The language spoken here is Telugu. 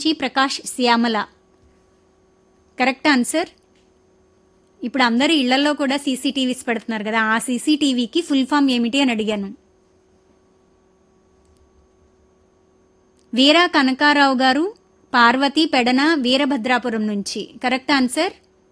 నుంచి ప్రకాష్ శ్యామల. Correct answer. ఇప్పుడు అందరూ ఇళ్లలో కూడా సీసీటీవీస్ పెడుతున్నారు కదా, ఆ సీసీటీవీకి ఫుల్ ఫామ్ ఏమిటి అని అడిగాను. వీరా కనకారావు గారు పార్వతి పెడన వీరభద్రాపురం నుంచి. Correct answer.